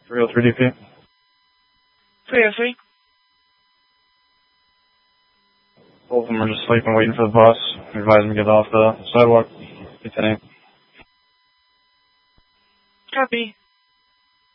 303 DP. 303. Both of them are just sleeping, waiting for the bus. Advise them to get off the sidewalk. Continue. Copy.